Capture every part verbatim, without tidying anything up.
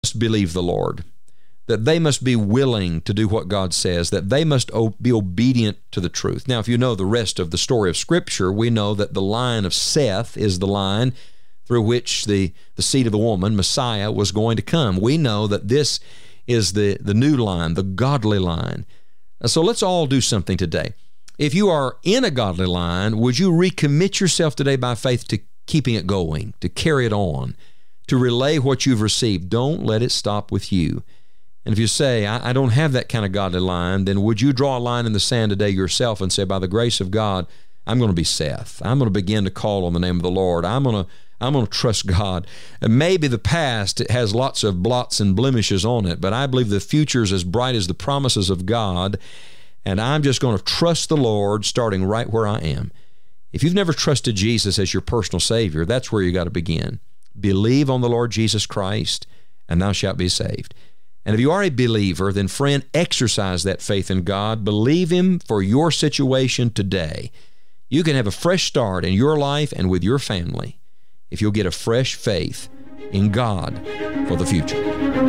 must believe the Lord, that they must be willing to do what God says, that they must be obedient to the truth. Now, if you know the rest of the story of Scripture, we know that the line of Seth is the line through which the, the seed of the woman, Messiah, was going to come. We know that this is the, the new line, the godly line. So let's all do something today. If you are in a godly line, would you recommit yourself today by faith to keeping it going, to carry it on, to relay what you've received? Don't let it stop with you. And if you say, I, I don't have that kind of godly line, then would you draw a line in the sand today yourself and say, by the grace of God, I'm going to be Seth. I'm going to begin to call on the name of the Lord. I'm going to I'm going to trust God. And maybe the past, it has lots of blots and blemishes on it, but I believe the future is as bright as the promises of God, and I'm just going to trust the Lord starting right where I am. If you've never trusted Jesus as your personal Savior, that's where you got to begin. Believe on the Lord Jesus Christ, and thou shalt be saved. And if you are a believer, then friend, exercise that faith in God. Believe Him for your situation today. You can have a fresh start in your life and with your family if you'll get a fresh faith in God for the future.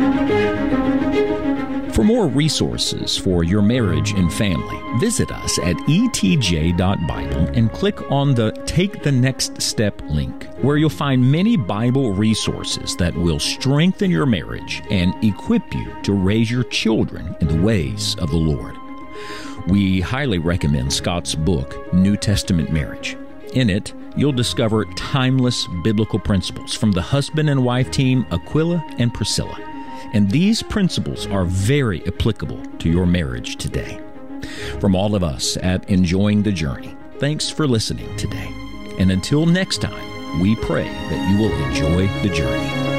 For more resources for your marriage and family, visit us at e t j dot bible and click on the Take the Next Step link, where you'll find many Bible resources that will strengthen your marriage and equip you to raise your children in the ways of the Lord. We highly recommend Scott's book, New Testament Marriage. In it, you'll discover timeless biblical principles from the husband and wife team Aquila and Priscilla. And these principles are very applicable to your marriage today. From all of us at Enjoying the Journey, thanks for listening today. And until next time, we pray that you will enjoy the journey.